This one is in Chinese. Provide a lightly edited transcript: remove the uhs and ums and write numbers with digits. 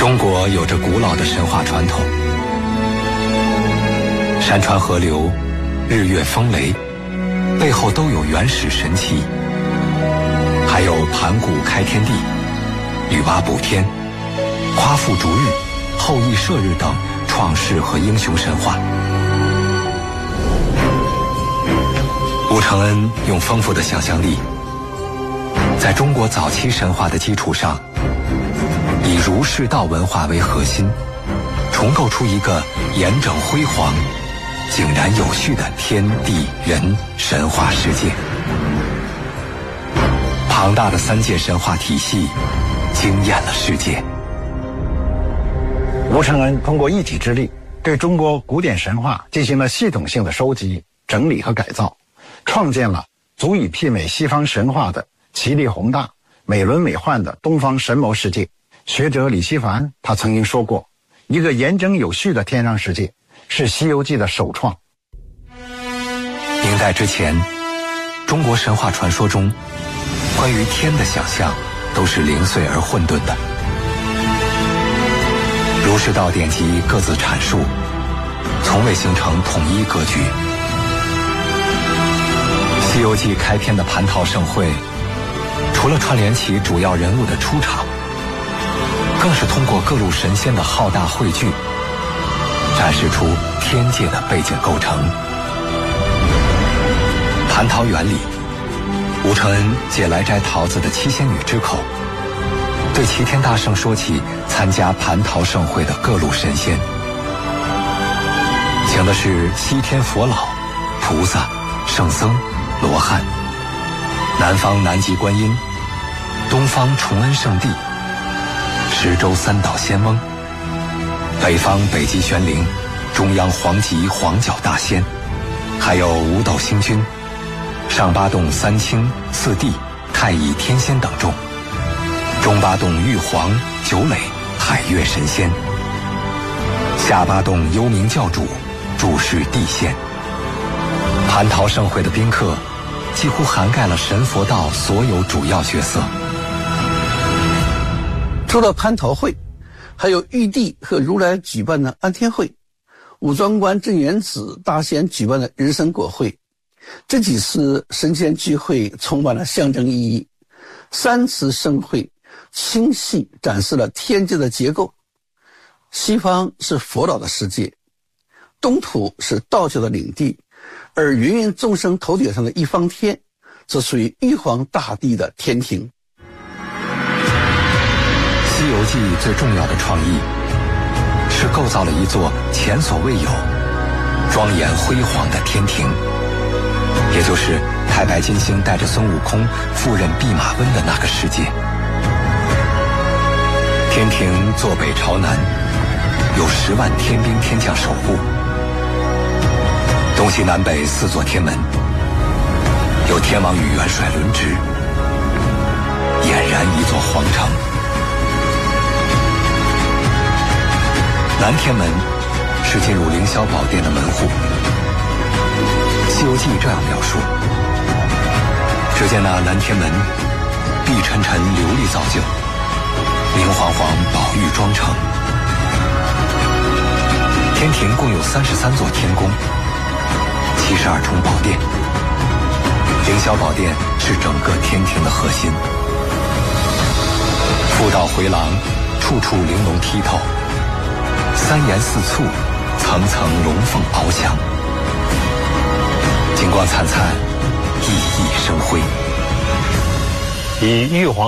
中国有着古老的神话传统，山川河流、日月风雷背后都有原始神奇，还有盘古开天地、女娲补天、夸父逐日、后羿射日等创世和英雄神话。吴承恩用丰富的想象力，在中国早期神话的基础上，以儒释道文化为核心，重构出一个严整辉煌、井然有序的天地人神话世界。庞大的三界神话体系惊艳了世界。 吴承恩通过一己之力，对中国古典神话进行了系统性的收集、整理和改造，创建了足以媲美西方神话的奇丽宏大、美轮美奂的东方神谋世界。学者李希凡他曾经说过，一个严整有序的天上世界是《西游记》的首创。 明代之前，中国神话传说中关于天的想象都是零碎而混沌的，儒释道典籍各自阐述，从未形成统一格局。《西游记》开篇的蟠桃盛会，除了串联起主要人物的出场，更是通过各路神仙的浩大汇聚，展示出天界的背景构成。蟠桃园里，吴承恩借来摘桃子的七仙女之口，对齐天大圣说起参加蟠桃盛会的各路神仙，请的是西天佛老、菩萨、圣僧、罗汉，南方南极观音，东方崇恩圣帝，十洲三岛仙翁，北方北极玄灵，中央黄极黄角大仙，还有五斗星君、上八洞三清四帝、太乙天仙等众，中八洞玉皇、九磊、海月神仙，下八洞幽冥教主、注释地仙。蟠桃盛会的宾客几乎涵盖了神佛道所有主要角色。 除了蟠桃会，还有玉帝和如来举办的安天会，武装观镇元子大仙举办的人参果会。这几次神仙聚会充满了象征意义，三次盛会清晰展示了天界的结构。西方是佛老的世界，东土是道教的领地，而芸芸众生头顶上的一方天，则属于玉皇大帝的天庭。 《西游记》最重要的创意是构造了一座前所未有、庄严辉煌的天庭，也就是太白金星带着孙悟空赴任弼马温的那个世界。天庭坐北朝南，有10万天兵天将守护，东西南北4座天门，有天王与元帅轮值，俨然一座皇城。南天门是进入凌霄宝殿的门户。《西游记》这样描述：只见那南天门碧沉沉琉璃造就，明晃晃宝玉妆成。天庭共有33座天宫，72重宝殿。凌霄宝殿是整个天庭的核心。复道回廊，处处玲珑剔透，三檐四簇，层层龙凤翱翔，金光灿灿，熠熠生辉。 以玉皇